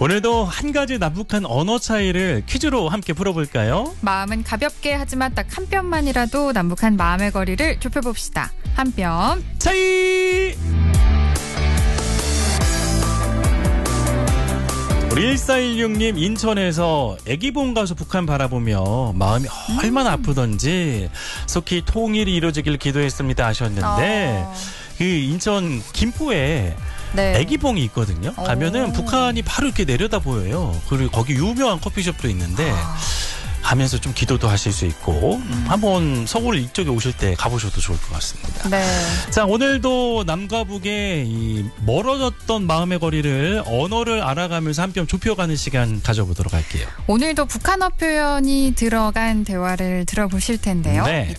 오늘도 한 가지 남북한 언어 차이를 퀴즈로 함께 풀어볼까요? 마음은 가볍게 하지만 딱 한 뼘만이라도 남북한 마음의 거리를 좁혀봅시다. 한 뼘 차이! 우리 1416님 인천에서 애기봉 가서 북한 바라보며 마음이 얼마나 아프던지 속히 통일이 이루어지길 기도했습니다 하셨는데 그 인천 김포에 네. 애기봉이 있거든요. 가면은 북한이 바로 이렇게 내려다 보여요. 그리고 거기 유명한 커피숍도 있는데 가면서 좀 기도도 하실 수 있고 한번 서울 이쪽에 오실 때 가보셔도 좋을 것 같습니다. 네. 자, 오늘도 남과 북의 이 멀어졌던 마음의 거리를 언어를 알아가면서 한 뼘 좁혀가는 시간 가져보도록 할게요. 오늘도 북한어 표현이 들어간 대화를 들어보실 텐데요. 네. 이